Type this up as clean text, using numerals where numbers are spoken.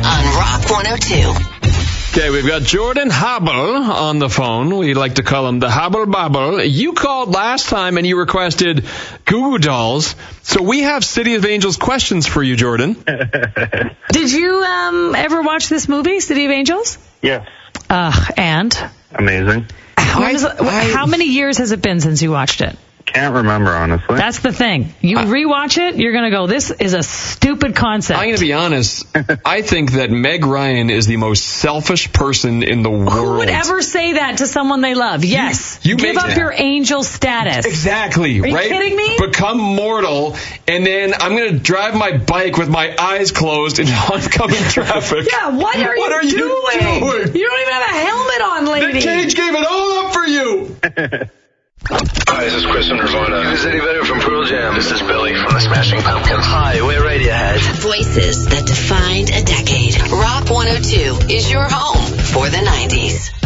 on Rock 102. Okay, we've got Jordan Hobble on the phone. We like to call him the Hobble Bobble. You called last time and you requested Goo Goo Dolls. So we have City of Angels questions for you, Jordan. Did you ever watch this movie, City of Angels? Yes. And? Amazing. How many years has it been since you watched it? Can't remember, honestly. That's the thing. You rewatch it, you're going to go, this is a stupid concept. I'm going to be honest. I think that Meg Ryan is the most selfish person in the world. Who would ever say that to someone they love? Yes. You give up your angel status. Exactly. Are you right? kidding me? Become mortal, and then I'm going to drive my bike with my eyes closed in oncoming traffic. Yeah, what are you doing? You don't even have a helmet on, lady. Nick Cage gave it all up for you. Hi, this is Chris from Nirvana. Is Eddie Vedder from Pearl Jam. This is Billy from the Smashing Pumpkins. Hi, we're Radiohead. Voices that defined a decade. Rock 102 is your home for the 90s.